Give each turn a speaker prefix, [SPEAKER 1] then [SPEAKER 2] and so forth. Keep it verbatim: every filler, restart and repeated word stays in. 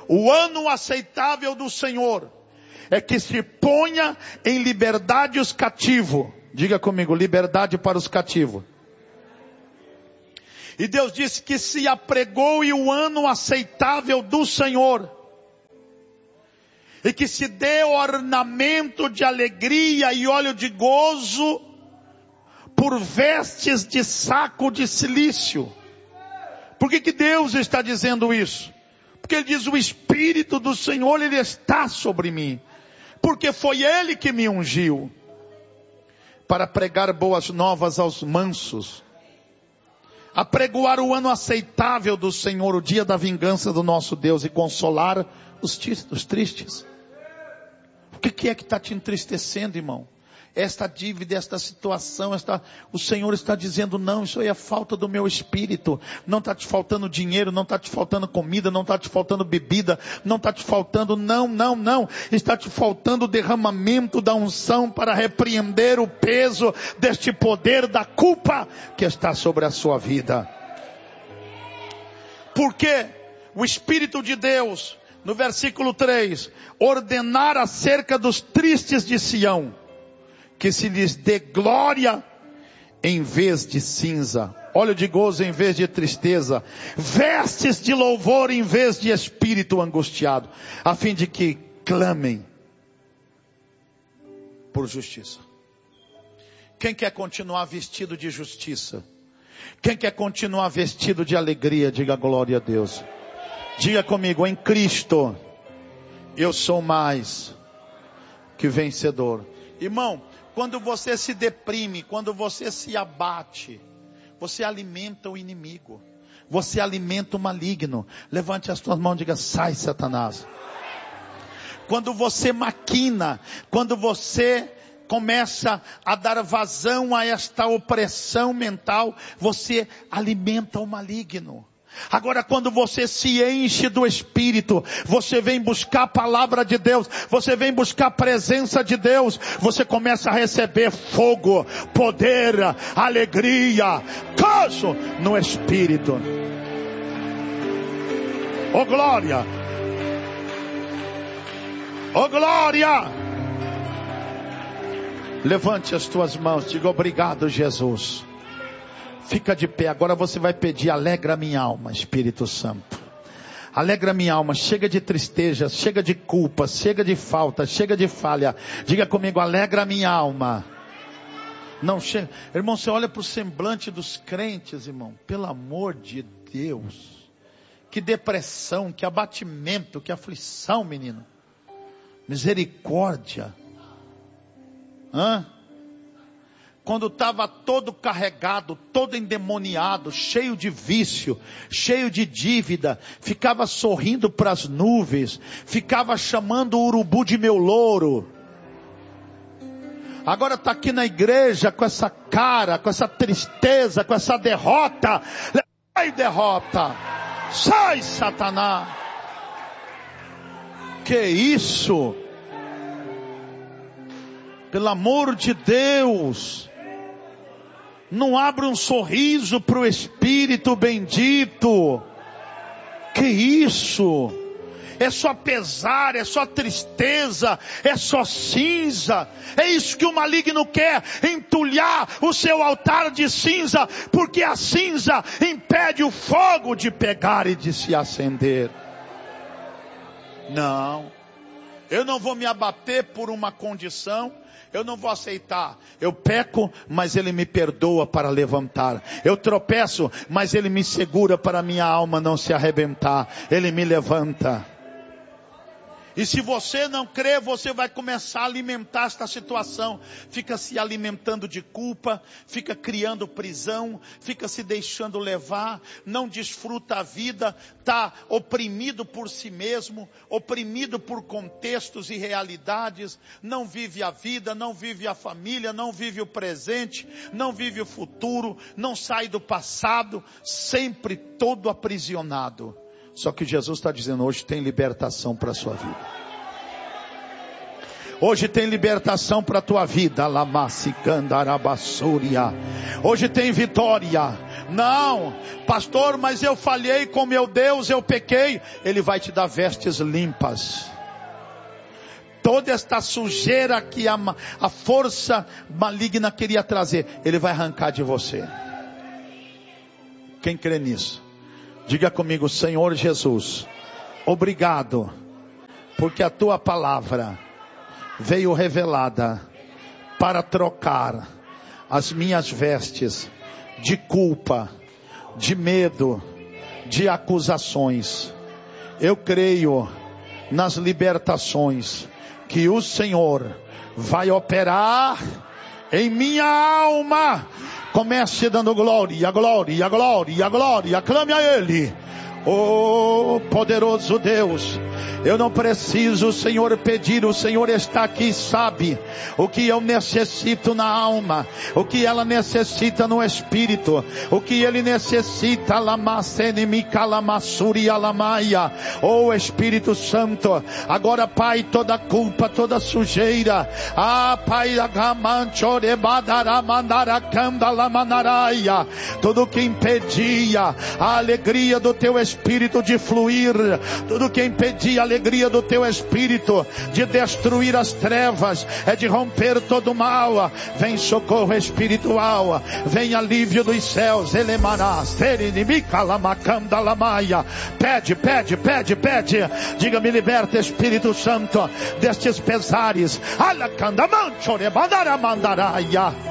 [SPEAKER 1] O ano aceitável do Senhor é que se ponha em liberdade os cativos. Diga comigo, liberdade para os cativos. E Deus disse que se apregoe o ano aceitável do Senhor. E que se dê ornamento de alegria e óleo de gozo por vestes de saco de cilício. Por que que Deus está dizendo isso? Porque Ele diz, o Espírito do Senhor, Ele está sobre mim. Porque foi Ele que me ungiu para pregar boas novas aos mansos. Apregoar o ano aceitável do Senhor, o dia da vingança do nosso Deus e consolar os tristes. O que é que está te entristecendo, irmão? Esta dívida, esta situação, esta... o Senhor está dizendo, não, isso aí é falta do meu espírito. Não está te faltando dinheiro, não está te faltando comida, não está te faltando bebida, não está te faltando, não, não, não. Está te faltando o derramamento da unção para repreender o peso deste poder da culpa que está sobre a sua vida. Porque o Espírito de Deus, no versículo três, ordenar acerca dos tristes de Sião, que se lhes dê glória em vez de cinza, óleo de gozo em vez de tristeza, vestes de louvor em vez de espírito angustiado, a fim de que clamem por justiça. Quem quer continuar vestido de justiça? Quem quer continuar vestido de alegria? Diga glória a Deus. Diga comigo, em Cristo eu sou mais que vencedor. Irmão, quando você se deprime, quando você se abate, você alimenta o inimigo, você alimenta o maligno. Levante as tuas mãos e diga, sai Satanás. Quando você maquina, quando você começa a dar vazão a esta opressão mental, você alimenta o maligno. Agora, quando você se enche do Espírito, você vem buscar a palavra de Deus, você vem buscar a presença de Deus, você começa a receber fogo, poder, alegria, gozo no Espírito. Oh glória! Oh glória! Levante as tuas mãos, diga obrigado, Jesus. Fica de pé, agora você vai pedir, alegra minha alma, Espírito Santo. Alegra minha alma, chega de tristeza, chega de culpa, chega de falta, chega de falha. Diga comigo, alegra minha alma. Não chega, irmão, você olha para o semblante dos crentes, irmão, pelo amor de Deus. Que depressão, que abatimento, que aflição, menino. Misericórdia. Hã? Quando estava todo carregado, todo endemoniado, cheio de vício, cheio de dívida, ficava sorrindo para as nuvens, ficava chamando o urubu de meu louro. Agora está aqui na igreja com essa cara, com essa tristeza, com essa derrota. Sai derrota, sai Satanás. Que isso? Pelo amor de Deus. Não abre um sorriso para o Espírito bendito. Que isso? É só pesar, é só tristeza, é só cinza. É isso que o maligno quer, entulhar o seu altar de cinza, porque a cinza impede o fogo de pegar e de se acender. Não, eu não vou me abater por uma condição. Eu não vou aceitar. Eu peco, mas Ele me perdoa para levantar. Eu tropeço, mas Ele me segura para minha alma não se arrebentar. Ele me levanta. E se você não crê, você vai começar a alimentar esta situação. Fica se alimentando de culpa, fica criando prisão, fica se deixando levar, não desfruta a vida, está oprimido por si mesmo, oprimido por contextos e realidades, não vive a vida, não vive a família, não vive o presente, não vive o futuro, não sai do passado, sempre todo aprisionado. Só que Jesus está dizendo, hoje tem libertação para a sua vida. Hoje tem libertação para a tua vida. Hoje tem vitória. Não, pastor, mas eu falhei com meu Deus, eu pequei. Ele vai te dar vestes limpas. Toda esta sujeira que a, a força maligna queria trazer, Ele vai arrancar de você. Quem crê nisso? Diga comigo: Senhor Jesus, obrigado, porque a Tua palavra veio revelada para trocar as minhas vestes de culpa, de medo, de acusações. Eu creio nas libertações que o Senhor vai operar em minha alma. Comece dando glória, glória, glória, glória. Clame a Ele. Oh, poderoso Deus, eu não preciso, Senhor, pedir. O Senhor está aqui, sabe o que eu necessito na alma, o que ela necessita no espírito, o que ele necessita. Oh, Espírito Santo, agora, Pai, toda culpa, toda sujeira, ah, Pai, tudo que impedia a alegria do Teu Espírito Espírito de fluir, tudo que impedia a alegria do Teu Espírito de destruir as trevas, é de romper todo o mal. Vem socorro espiritual, vem alívio dos céus. Pede, pede, pede, pede. Diga: me liberta, Espírito Santo, destes pesares. Alacandamancho, rebandaramandaraya.